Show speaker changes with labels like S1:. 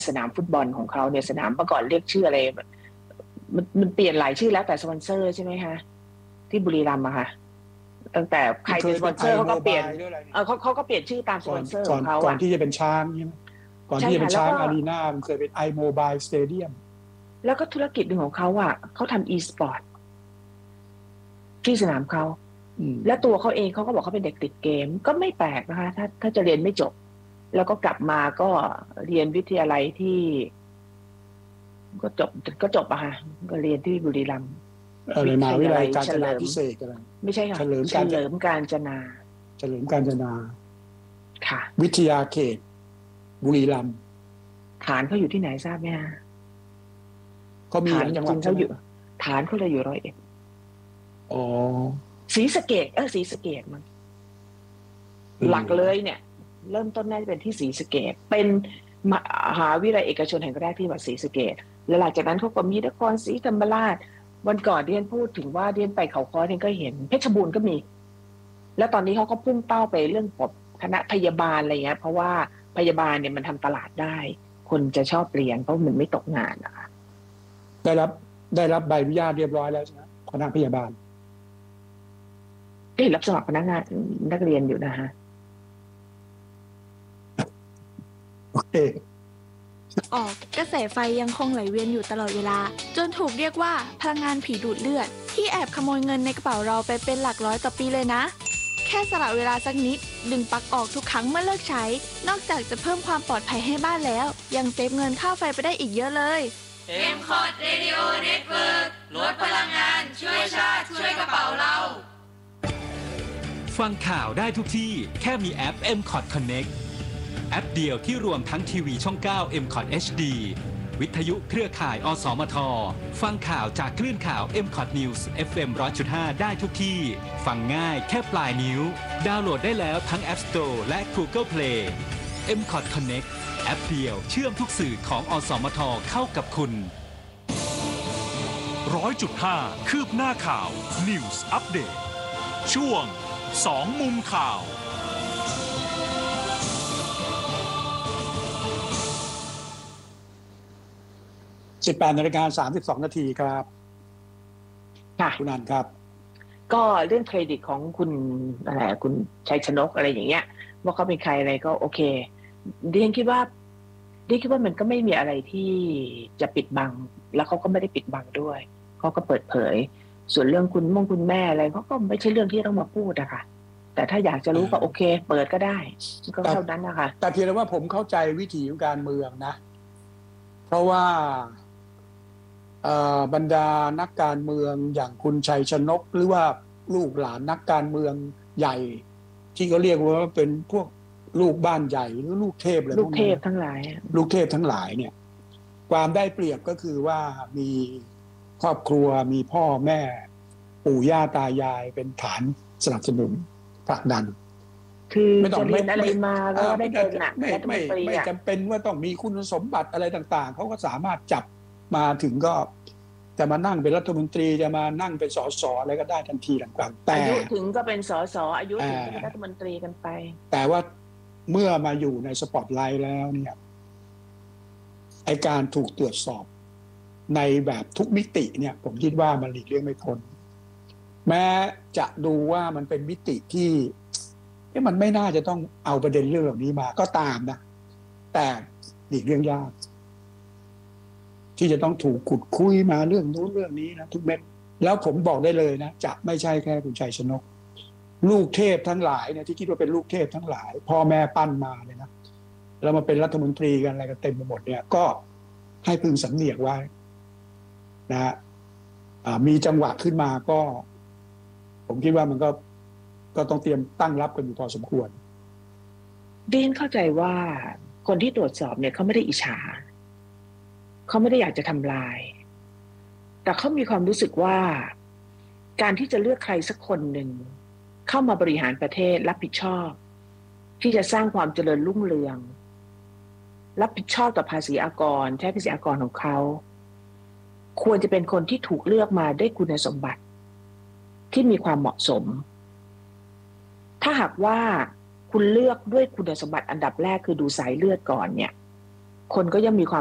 S1: สนามฟุตบอลของเขาเนี่ยสนามเมื่อก่อนเรียกชื่ออะไรมันเปลี่ยนหลายชื่อแล้วแต่สปอนเซอร์ใช่ไหมคะที่บุรีรัมย์อะค่ะตั้งแต่ใครเป็นสปอนเซอร์เขาก็เปลี่ยนเขาก็เปลี่ยนชื่อตามสปอนเซอร์ของเขา
S2: ก่อนที่จะเป็นช้างใช่ไหมก่อนที่จะเป็นช้างอารีนามันเคยเป็น iMobile Stadium
S1: แล้วก็ธุรกิจหนึ่งของเขาอ่ะเขาทำ e-sport ที่สนามเขาและตัวเขาเองเขาก็บอกเขาเป็นเด็กติดเกมก็ไม่แปลกนะคะถ้าจะเรียนไม่จบแล้วก็กลับมาก็เรียนวิทยาลัยที่ก็จบอะค่ะก็เรียนที่บุรีรัมย์
S2: มหาวิทยาลัยกาญจนาภิเษกอะไร
S1: ไม่ใช่ค่ะเฉลิมกาญจนาค่ะ
S2: วิทยาเขตบุรีรัมย์
S1: ฐานเขาอยู่ที่ไหนทราบไหมฮะ
S2: เขามี
S1: จังหวัดเขาอยู่ฐานเขาเลยอยู่101
S2: อ๋อ
S1: ศรีสะเกษมันหลักเลยเนี่ยเริ่มต้นน่าจะเป็นที่ศรีสะเกษเป็นมหาวิทยาลัยเอกชนแห่งแรกที่มาศรีสะเกษแล้วหลังจากนั้นเขาก็มีนครศรีธรรมราชวันก่อนเรียนพูดถึงว่าเรียนไปเขาค้อเรียนก็เห็นเพชรบูรณ์ก็มีแล้วตอนนี้เขาก็พุ่งเป้าไปเรื่องคณะพยาบาลอะไรเงี้ยเพราะว่าพยาบาลเนี่ยมันทำตลาดได้คนจะชอบเรียนเพราะมันไม่ตกงานนะคะ
S2: ได้รับใบอนุญาตเรียบร้อยแล้วใช่ไหมคณะพยาบาล
S1: ได้รับสมัครพนักงานนักเรียนอยู่นะฮะ
S2: โอเค
S3: กระแสไฟยังคงไหลเวียนอยู่ตลอดเวลาจนถูกเรียกว่าพลังงานผีดูดเลือดที่แอบขโมยเงินในกระเป๋าเราไปเป็นหลักร้อยต่อปีเลยนะแค่สละเวลาสักนิดดึงปลั๊กออกทุกครั้งเมื่อเลิกใช้นอกจากจะเพิ่มความปลอดภัยให้บ้านแล้วยังเซฟเงินค่าไฟไปได้อีกเยอะเลย
S4: M-Cot Radio Network ลดพลังงานช่วยชาติช่วยกระเป๋าเรา
S5: ฟังข่าวได้ทุกที่แค่มีแอป M-Cot Connect แอปเดียวที่รวมทั้งทีวีช่อง 9 M-Cot HD วิทยุเครือข่ายอสมทฟังข่าวจากคลื่นข่าว M-Cot News FM 100.5 ได้ทุกที่ฟังง่ายแค่ปลายนิ้วดาวน์โหลดได้แล้วทั้ง App Store และ Google Play M-Cot Connect แอปเดียวเชื่อมทุกสื่อของอสมทเข้ากับคุณ
S6: 100.5 คืบหน้าข่าว News Update ช่วง2มุมข่าว
S2: 18:32 นาทีครับ
S1: ค่ะ
S2: คุณนันครับ
S1: ก็เรื่องเครดิตของคุณชัยชนกอะไรอย่างเงี้ยว่าเขาเป็นใครอะไรก็โอเคดิฉันคิดว่ามันก็ไม่มีอะไรที่จะปิดบังแล้วเขาก็ไม่ได้ปิดบังด้วยเขาก็เปิดเผยส่วนเรื่องคุณแม่อะไรเขาก็ไม่ใช่เรื่องที่ต้องมาพูดนะคะแต่ถ้าอยากจะรู้ก็โอเคเปิดก็ได้ก็เท่านั้นนะคะ
S2: แต่เพียงแต่ว่าผมเข้าใจวิถีของการเมืองนะเพราะว่าบรรดานักการเมืองอย่างคุณชัยชนกหรือว่าลูกหลานนักการเมืองใหญ่ที่เขาเรียกว่าเป็นพวกลูกบ้านใหญ่หรือลูกเทพอะไรพวกนี้
S1: ลูกเทพทั้งหลาย
S2: เนี่ยความได้เปรียบก็คือว่ามีครอบครัวมีพ่อแม่ปู่ย่าตายายเป็นฐานสนับสนุนผลักดัน
S1: คือจะเรียนอะไรมาก็ได้เป็นหนัก
S2: ไม่จำเป็นว่าต้องมีคุณสมบัติอะไรต่างๆเขาก็สามารถจับมาถึงก็จะมานั่งเป็นรัฐมนตรีจะมานั่งเป็นสสอะไรก็ได้ทันทีต่างๆแต่
S1: อายุถึงก็เป็นสสอายุถึงก็เป็นรัฐมนตรีกันไป
S2: แต่ว่าเมื่อมาอยู่ในสปอตไลท์แล้วเนี่ยไอ้การถูกตรวจสอบในแบบทุกมิติเนี่ยผมคิดว่ามันหลีกเลี่ยงไม่พ้นแม้จะดูว่ามันเป็นมิติที่มันไม่น่าจะต้องเอาประเด็นเรื่องเหล่านี้มาก็ตามนะแต่หลีกเลี่ยงยากที่จะต้องถูกขุดคุยมาเรื่องนู้นเรื่องนี้นะทุกเม็ดแล้วผมบอกได้เลยนะจะไม่ใช่แค่คุณชัยชนกลูกเทพทั้งหลายเนี่ยที่คิดว่าเป็นลูกเทพทั้งหลายพ่อแม่ปั้นมาเลยนะแล้วมาเป็นรัฐมนตรีกันอะไรกันเต็มไปหมดเนี่ยก็ให้พึงสำเนียกไว้นะมีจังหวะขึ้นมาก็ผมคิดว่ามันก็ต้องเตรียมตั้งรับกันอยู่พอสมควร
S1: ดิฉันเข้าใจว่าคนที่ตรวจสอบเนี่ยเขาไม่ได้อิจฉาเขาไม่ได้อยากจะทำลายแต่เขามีความรู้สึกว่าการที่จะเลือกใครสักคนหนึ่งเข้ามาบริหารประเทศรับผิดชอบที่จะสร้างความเจริญรุ่งเรืองรับผิดชอบต่อภาษีอากรใช้ภาษีอากรของเขาควรจะเป็นคนที่ถูกเลือกมาด้วยคุณสมบัติที่มีความเหมาะสมถ้าหากว่าคุณเลือกด้วยคุณสมบัติอันดับแรกคือดูสายเลือดก่อนเนี่ยคนก็ยังมีความ